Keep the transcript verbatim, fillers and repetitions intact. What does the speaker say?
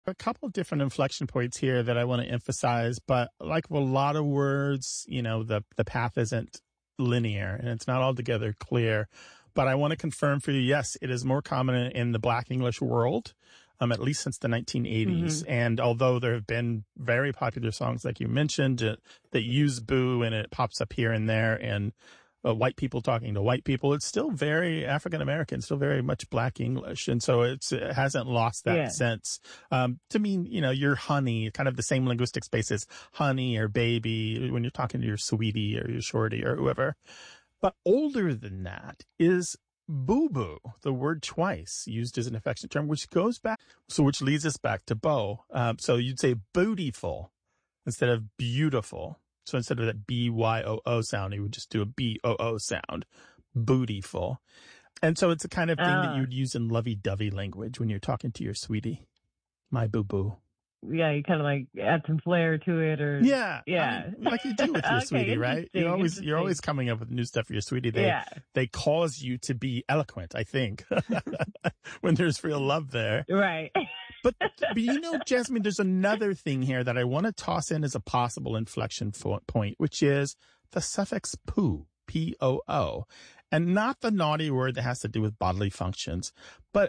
A couple of different inflection points here that I want to emphasize, but like with a lot of words, you know, the, the path isn't linear and it's not altogether clear. But I want to confirm for you, yes, it is more common in the Black English world, um, at least since the nineteen eighties. Mm-hmm. And although there have been very popular songs, like you mentioned, uh, that use boo and it pops up here and there and Uh, white people talking to white people, it's still very African American, still very much Black English. And so it's, it hasn't lost that yeah. sense. Um, to mean, you know, your honey, kind of the same linguistic space as honey or baby when you're talking to your sweetie or your shorty or whoever. But older than that is boo-boo, the word twice used as an affectionate term, which goes back, so which leads us back to Bo. Um, so you'd say bootyful instead of beautiful. So instead of that B Y O O sound, you would just do a B O O sound. Bootyful. And so it's the kind of thing uh, that you'd use in lovey-dovey language when you're talking to your sweetie. My boo-boo. Yeah, you kind of like add some flair to it or. Yeah. Yeah. I mean, like you do with your okay, sweetie, right? You're always, you're always coming up with new stuff for your sweetie. They, yeah. they cause you to be eloquent, I think, when there's real love there. Right. But, but you know, Jasmine, there's another thing here that I want to toss in as a possible inflection point, which is the suffix poo, P O O, and not the naughty word that has to do with bodily functions, but